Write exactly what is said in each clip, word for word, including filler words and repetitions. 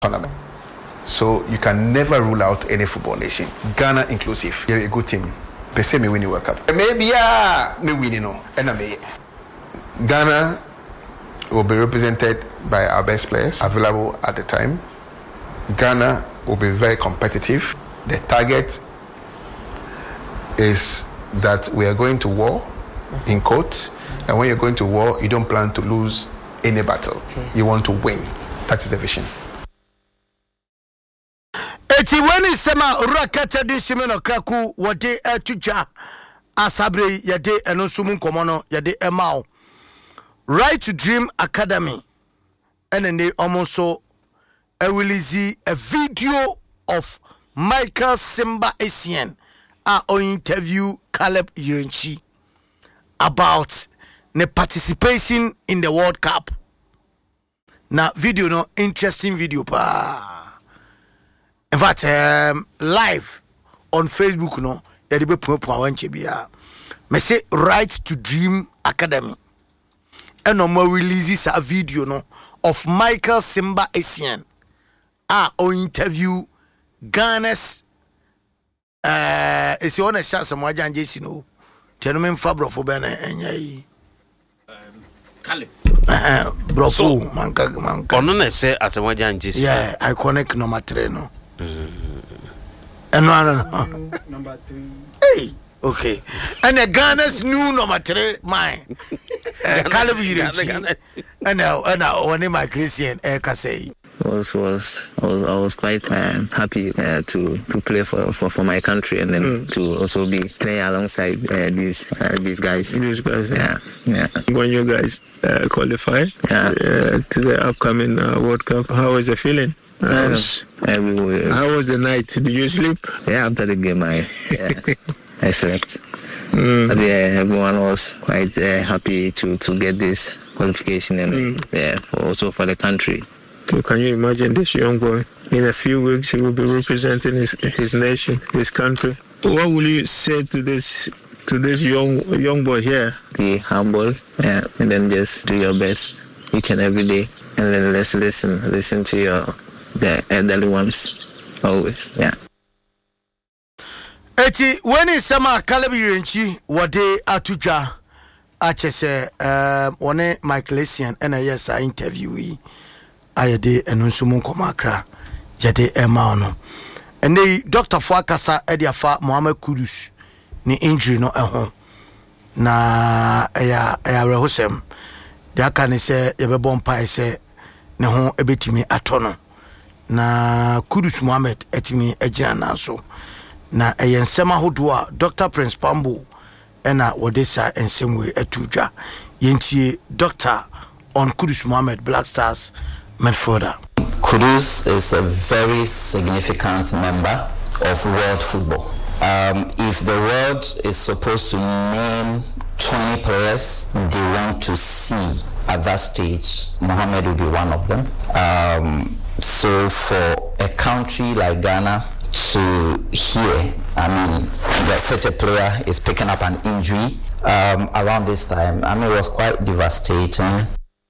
tournament. So you can never rule out any football nation, Ghana inclusive. You're a good team. They say me win the World Cup. Maybe yeah, me win, you know, and I may. Ghana will be represented by our best players available at the time. Ghana will be very competitive. The target is that we are going to war, in quotes, and when you're going to war, you don't plan to lose any battle. Okay. You want to win. That is the vision. Eti weni sema rakata di simeno kraku wade etuja asabre yade enosumu komono yade emao Right to Dream Academy and then they almost so release a video of Michael Simba Essien uh, on interview Caleb Irenchi about the participation in the World Cup. Now video no interesting video pa. In fact, um, live on Facebook, no, yadi be point point one chebia. Me say Right to Dream Academy, and no more releases a video no of Michael Simba Essien, ah, on interview Ghana's. Uh, is your honest chance? Some wajan jesi no. Gentlemen, Fabro for Ben and Yay. Caleb. Brofo, manka manka. Ono say as a wajan jesi. Yeah, iconic number three no. And no, no, no. Number three. Hey, okay. And the Ghana's new number three, mine. Caleb Irenchi. And now, and now, one of my Christian, Eka say. Was was I was, I was quite uh, happy uh, to to play for, for, for my country and then mm. to also be playing alongside uh, these uh, these guys. These guys, yeah, yeah. When you guys uh, qualify yeah. uh, to the upcoming uh, World Cup, how was the feeling? Uh, was, uh, we were, how was the night? Did you sleep? Yeah, after the game, I yeah, I slept. Mm. But yeah, everyone was quite uh, happy to to get this qualification and mm. yeah, for, also for the country. So can you imagine this young boy? In a few weeks, he will be representing his his nation, his country. What will you say to this to this young young boy here? Be humble, yeah, and then just do your best each and every day, and then let's listen, listen to your the elderly ones always, yeah. Eti when is sama Caleb Irenchi wade atuja achese um one Michael Essien and a yes I interviewee ayede enunsumu komakra jede ema no and the Doctor Fuakasa ediafa Mohammed Kudus ni injury no eho na eya eya rehosem de aka ne se yebebon pai se ne ho ebetimi atono na Kudus Mohammed etimi agina na so na eyensema hodo a Doctor Prince Pambo ena wodesa ensemwe etudwa yentie Doctor on Kudus Mohammed Black Stars midfielder. Kudus is a very significant member of world football. Um, if the world is supposed to name twenty players they want to see at that stage, Mohammed will be one of them. Um, so for a country like Ghana to hear, I mean, that such a player is picking up an injury um, around this time, I mean, it was quite devastating.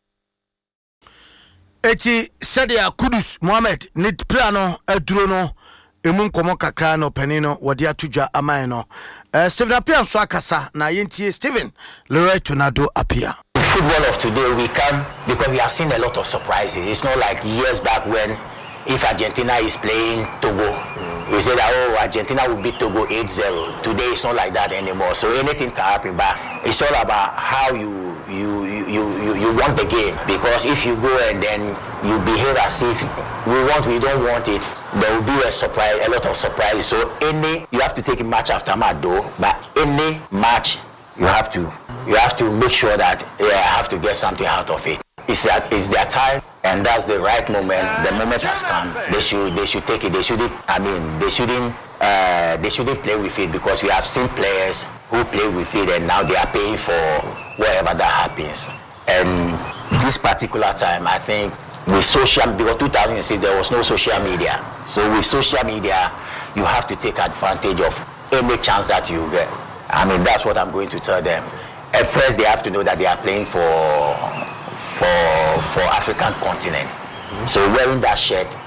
Eti Sadia Kudus Mohammed nit plano aduro no emu nkomo kakra no penino wode atuja amai no eh Steven Apia so akasa na yentie Steven Leroy Tornado Apia. Football of today we can because we have seen a lot of surprises. It's not like years back when if Argentina is playing Togo, mm. you say that oh Argentina will beat Togo eight zero. Today it's not like that anymore. So anything can happen, but it's all about how you you you you you want the game. Because if you go and then you behave as if we want, we don't want it, there will be a surprise, a lot of surprises. So any you have to take a match after match though, but any match you have to you have to make sure that yeah, I have to get something out of it. It's that it's their time, and that's the right moment. The moment has come. They should they should take it. They shouldn't. I mean, they shouldn't. Uh, they shouldn't play with it because we have seen players who play with it, and now they are paying for whatever that happens. And this particular time, I think with social, because two thousand six there was no social media. So with social media, you have to take advantage of any chance that you get. I mean, that's what I'm going to tell them. At first, they have to know that they are playing for. For, for African continent. Mm-hmm. So wearing that shirt